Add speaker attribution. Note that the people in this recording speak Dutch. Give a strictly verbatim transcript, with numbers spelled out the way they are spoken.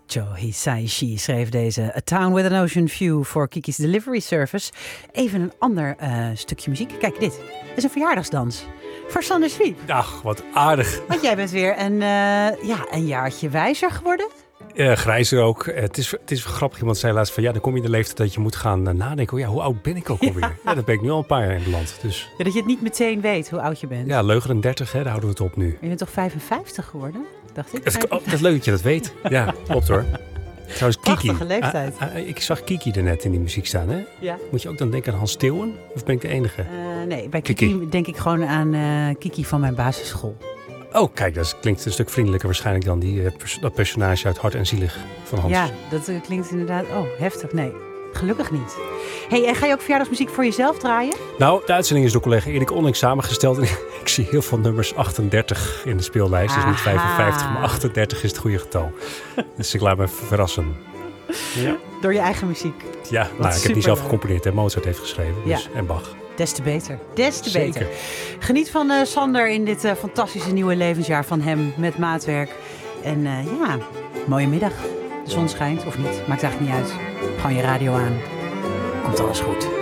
Speaker 1: Joe Hisaishi schreef deze A Town with an Ocean View voor Kiki's Delivery Service. Even een ander uh, stukje muziek. Kijk, dit is een verjaardagsdans voor Sander Swiep.
Speaker 2: Ach, wat aardig.
Speaker 1: Want jij bent weer een, uh, ja, een jaartje wijzer geworden.
Speaker 2: Uh, grijzer ook. Uh, het, is, het is grappig. Iemand zei laatst van ja, dan kom je in de leeftijd dat je moet gaan uh, nadenken. Oh, ja, hoe oud ben ik ook alweer? Ja. ja, dat ben ik nu al een paar jaar in het land. Dus.
Speaker 1: Ja, dat je het niet meteen weet hoe oud je bent.
Speaker 2: Ja, leugen dertig, hè, daar houden we het op nu.
Speaker 1: Je bent toch vijfenvijftig geworden? Dacht ik.
Speaker 2: Dat is, oh, dat is leuk dat je dat weet. Ja, klopt hoor. Trouwens, Kiki.
Speaker 1: Prachtige leeftijd.
Speaker 2: Uh, uh, ik zag Kiki er net in die muziek staan, hè?
Speaker 1: Ja.
Speaker 2: Moet je ook dan denken aan Hans Steeuwen? Of ben ik de enige?
Speaker 1: Uh, nee, bij Kiki, Kiki denk ik gewoon aan uh, Kiki van mijn basisschool.
Speaker 2: Oh, kijk, dat klinkt een stuk vriendelijker waarschijnlijk dan die, uh, pers- dat personage uit Hart en Zielig van Hans.
Speaker 1: Ja, dat uh, klinkt inderdaad... Oh, heftig. Nee, gelukkig niet. Hey, en ga je ook verjaardagsmuziek voor jezelf draaien?
Speaker 2: Nou, de uitzending is door collega Erik Onning samengesteld. En ik zie heel veel nummers achtendertig in de speellijst. Dus niet vijfenvijftig, maar achtendertig is het goede getal. Dus ik laat me verrassen. Ja.
Speaker 1: Door je eigen muziek.
Speaker 2: Ja, nou, ik heb die zelf gecomponeerd. Hè. Mozart heeft geschreven. Dus, ja. En Bach.
Speaker 1: Des te beter. Des te
Speaker 2: Zeker.
Speaker 1: beter. Geniet van uh, Sander in dit uh, fantastische nieuwe levensjaar van hem met maatwerk. En uh, ja, mooie middag. De zon schijnt of niet. Maakt eigenlijk niet uit. Gewoon je radio aan. Komt alles goed.